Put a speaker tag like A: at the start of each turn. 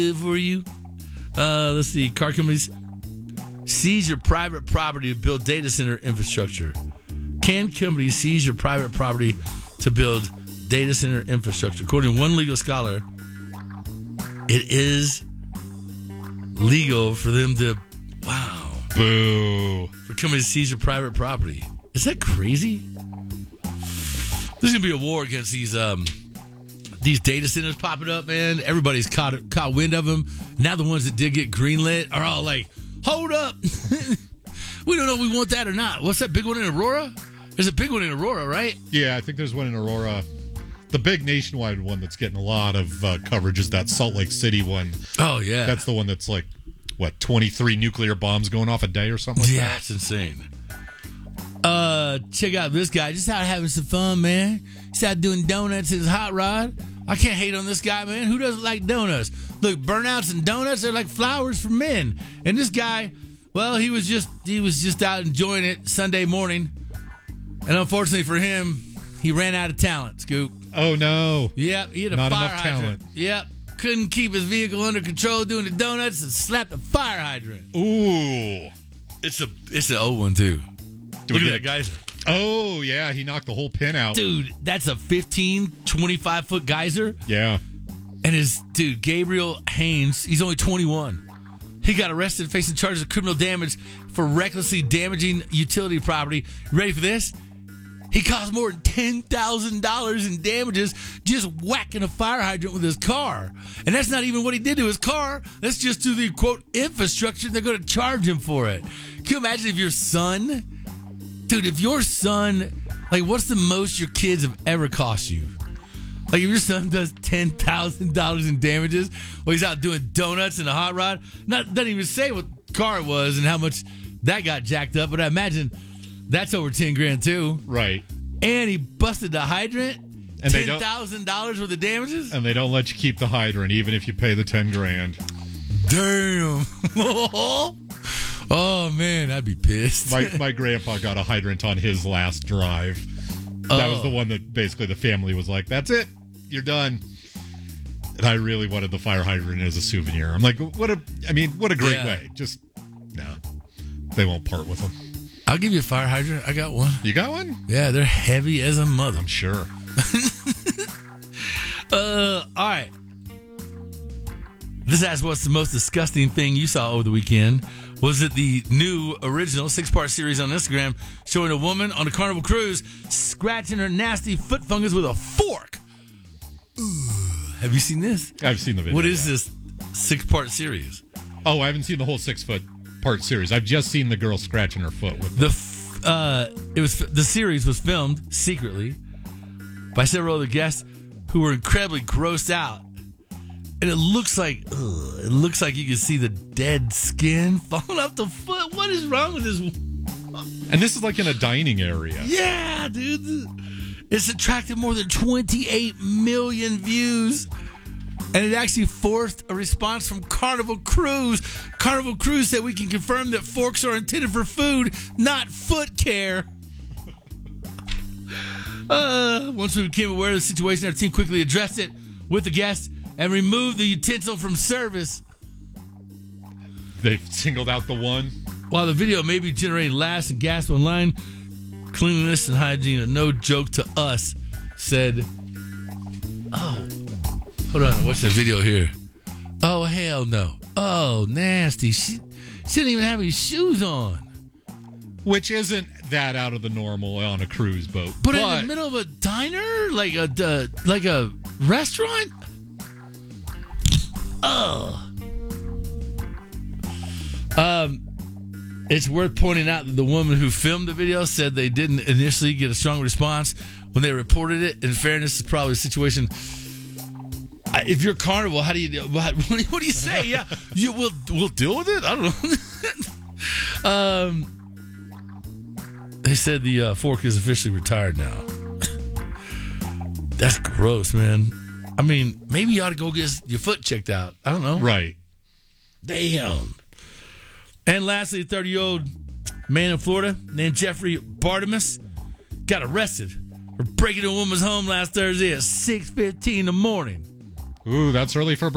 A: for you. Let's see. Car companies seize your private property to build data center infrastructure. Can companies seize your private property to build data center infrastructure? According to one legal scholar, it is legal for them to, for companies to seize your private property. Is that crazy? There's going to be a war against these data centers popping up, man. Everybody's caught wind of them. Now the ones that did get greenlit are all like, hold up. We don't know if we want that or not. What's that big one in Aurora? There's a big one in Aurora, right?
B: Yeah, I think there's one in Aurora. The big nationwide one that's getting a lot of coverage is that Salt Lake City one.
A: Oh, yeah.
B: That's the one that's like, 23 nuclear bombs going off a day or something like that?
A: Yeah, it's insane. Check out this guy. Just out having some fun, man. He's out doing donuts in his hot rod. I can't hate on this guy, man. Who doesn't like donuts? Look, burnouts and donuts are like flowers for men. And this guy, well, he was just out enjoying it Sunday morning. And unfortunately for him, he ran out of talent, Scoop.
B: Oh, no.
A: Yep, he had a
B: Not
A: fire
B: enough
A: hydrant.
B: talent.
A: Yep. Couldn't keep his vehicle under control doing the donuts and slapped a fire hydrant.
B: Ooh.
A: It's an old one, too. Look at that geyser.
B: Oh, yeah, he knocked the whole pin out.
A: Dude, that's a 25-foot geyser.
B: Yeah.
A: And Gabriel Haynes, he's only 21. He got arrested facing charges of criminal damage for recklessly damaging utility property. Ready for this? He caused more than $10,000 in damages just whacking a fire hydrant with his car. And that's not even what he did to his car. That's just to the, quote, infrastructure. They're going to charge him for it. Can you imagine if your son... Dude, if your son... Like, what's the most your kids have ever cost you? Like, if your son does $10,000 in damages while he's out doing donuts in a hot rod, doesn't even say what car it was and how much that got jacked up, but I imagine that's over $10,000 too.
B: Right.
A: And he busted the hydrant,
B: and
A: $10,000 worth of damages?
B: And they don't let you keep the hydrant, even if you pay the $10,000.
A: Damn. Oh, man, I'd be pissed.
B: My grandpa got a hydrant on his last drive. That was the one that basically the family was like, that's it. You're done. And I really wanted the fire hydrant as a souvenir. I'm like, what a great way. Just, no. They won't part with them.
A: I'll give you a fire hydrant. I got one.
B: You got one?
A: Yeah, they're heavy as a mother.
B: I'm sure.
A: All right. This asks what's the most disgusting thing you saw over the weekend. Was it the new original 6-part series on Instagram showing a woman on a Carnival cruise scratching her nasty foot fungus with a fork? Ooh. Have you seen this?
B: I've seen the video.
A: What is this 6-part series?
B: Oh, I haven't seen the whole 6-part series. I've just seen the girl scratching her foot with
A: the series was filmed secretly by several other guests who were incredibly grossed out. And it looks like you can see the dead skin falling off the foot. What is wrong with this?
B: And this is like in a dining area.
A: Yeah, dude. It's attracted more than 28 million views. And it actually forced a response from Carnival Cruise. Carnival Cruise said we can confirm that forks are intended for food, not foot care. Once we became aware of the situation, our team quickly addressed it with the guests and removed the utensil from service.
B: They've singled out the one.
A: While the video may be generating laughs and gasps online, cleanliness and hygiene are no joke to us, said... Oh, hold on. What's the video here? Oh, hell no. Oh, nasty. She didn't even have any shoes on.
B: Which isn't that out of the normal on a cruise boat.
A: But in the middle of a diner? Like a restaurant? It's worth pointing out that the woman who filmed the video said they didn't initially get a strong response when they reported it. In fairness, it's probably a situation. If you're Carnival, how do you? What do you say? Yeah, we'll deal with it. I don't know. They said the fork is officially retired now. That's gross, man. I mean, maybe you ought to go get your foot checked out. I don't know.
B: Right.
A: Damn. And lastly, a 30-year-old man in Florida named Jeffrey Bartimus got arrested for breaking into a woman's home last Thursday at 6:15 in the morning.
B: Ooh, that's early for